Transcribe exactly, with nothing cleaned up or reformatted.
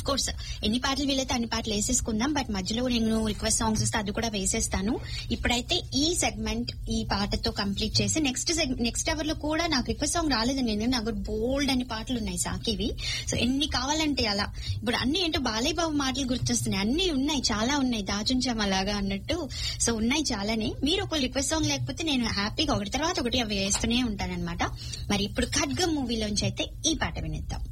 Course ఎన్ని పాటలు వీలైతే అన్ని పాటలు వేసేసుకుందాం, బట్ మధ్యలో నేను రిక్వెస్ట్ సాంగ్స్ ఇస్తే అది కూడా వేసేస్తాను. ఇప్పుడైతే ఈ సెగ్మెంట్ ఈ పాటతో కంప్లీట్ చేసి నెక్స్ట్ నెక్స్ట్ అవర్ లో కూడా నాకు రిక్వెస్ట్ సాంగ్ రాలేదండి, నేను నాకు బోల్డ్ అన్ని పాటలు ఉన్నాయి సాకివి. సో ఎన్ని కావాలంటే అలా. ఇప్పుడు అన్ని ఏంటో బాలయ్య బాబు మాటలు గుర్తొస్తున్నాయి, అన్ని ఉన్నాయి, చాలా ఉన్నాయి, దాచుంచాం అలాగా అన్నట్టు. సో ఉన్నాయి చాలానే. మీరు ఒక రిక్వెస్ట్ సాంగ్ లేకపోతే నేను హ్యాపీగా ఒకటి తర్వాత ఒకటి అవి వేస్తూనే ఉంటానన్నమాట. మరి ఇప్పుడు ఖడ్గం మూవీలోంచి అయితే ఈ పాట వినేద్దాం.